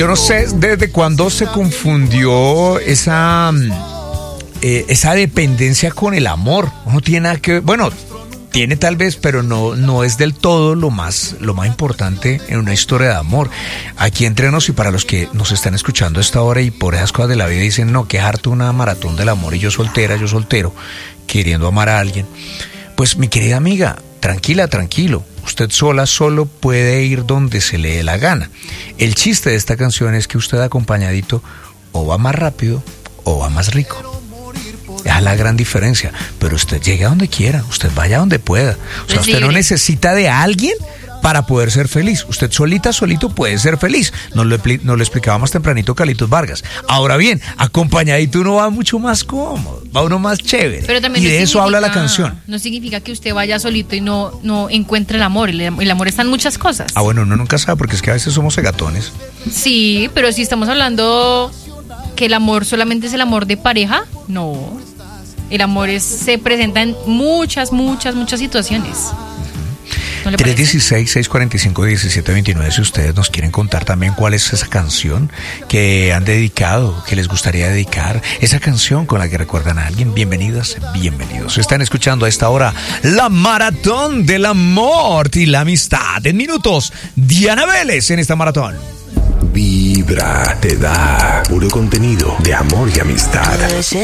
Yo no sé desde cuándo se confundió esa dependencia con el amor. No tiene nada que ver. Bueno, tiene tal vez, pero no es del todo lo más importante en una historia de amor. Aquí entre nos, y para los que nos están escuchando a esta hora y por esas cosas de la vida dicen, no, que harto una maratón del amor y yo soltera, yo soltero, queriendo amar a alguien. Pues mi querida amiga, tranquila, tranquilo. Usted solo puede ir donde se le dé la gana. El chiste de esta canción es que usted acompañadito o va más rápido o va más rico. Esa es la gran diferencia. Pero usted llegue a donde quiera, usted vaya a donde pueda. O sea, usted no necesita de alguien para poder ser feliz. Usted solito puede ser feliz. Nos lo explicaba más tempranito Carlitos Vargas. Ahora bien, acompañadito uno va mucho más cómodo, va uno más chévere. Pero también y de eso habla la canción. No significa que usted vaya solito y no encuentre el amor. El amor está en muchas cosas. Bueno, uno nunca sabe, porque es que a veces somos cegatones. Sí, pero si estamos hablando que el amor solamente es el amor de pareja, no. El amor se presenta en muchas situaciones. ¿No 316-645-1729. Si ustedes nos quieren contar también cuál es esa canción que han dedicado, que les gustaría dedicar, esa canción con la que recuerdan a alguien, bienvenidas, bienvenidos. Están escuchando a esta hora la maratón del amor y la amistad. En minutos, Diana Vélez en esta maratón. Vibra te da puro contenido de amor y amistad.